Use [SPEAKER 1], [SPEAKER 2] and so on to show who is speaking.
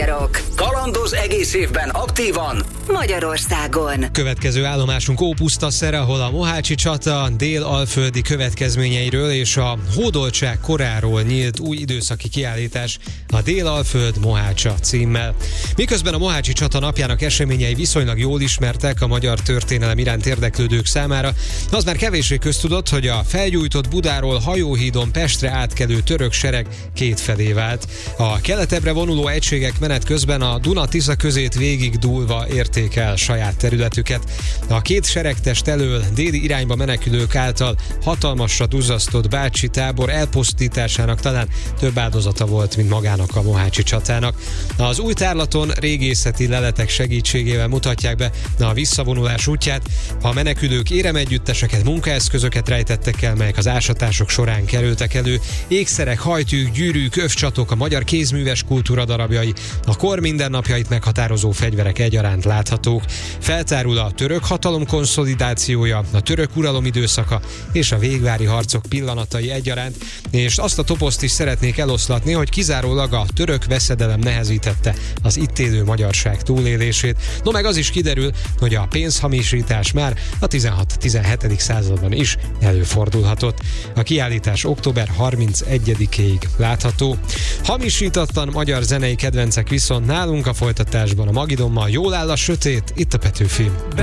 [SPEAKER 1] magyarok.
[SPEAKER 2] Kalandoz egész évben aktívan
[SPEAKER 1] Magyarországon.
[SPEAKER 3] Következő állomásunk Ópusztaszer, ahol a Mohácsi csata dél-alföldi következményeiről és a hódoltság koráról nyílt új időszaki kiállítás a Dél-Alföld Mohácsa címmel. Miközben a Mohácsi csata napjának eseményei viszonylag jól ismertek a magyar történelem iránt érdeklődők számára, az már kevéssé köztudott, hogy a felgyújtott Budáról hajóhídon Pestre átkelő török sereg kétfelé vált. A keletebbre vonuló egységek menet közben a Duna-Tisza közét végig dúlva érték el saját területüket. A két seregtest elől déli irányba menekülők által hatalmasra duzzasztott bácsi tábor elpusztításának talán több áldozata volt, mint magának a Mohácsi csatának. Az új tárlaton régészeti leletek segítségével mutatják be a visszavonulás útját. A menekülők éremegyütteseket, munkaeszközöket rejtettek el, melyek az ásatások során kerültek elő. Ékszerek, hajtűk, gyűrűk, övcsatok, a magyar kézműves kultúra darabjai, a kor mindennapjait meghatározó fegyverek egyaránt láthatók. Feltárul a török hatalom konszolidációja, a török uralom időszaka és a végvári harcok pillanatai egyaránt, és azt a toposzt is szeretnék eloszlatni, hogy kizárólag a török veszedelem nehezítette az itt élő magyarság túlélését. No, meg az is kiderül, hogy a pénzhamisítás már a 16-17. században is előfordulhatott. A kiállítás október 31-ig látható. Hamisítatlan magyar zenei kedvencek viszont nálunk a folytatásban a Magidonmal. Jól áll a sötét, itt a Petőfi.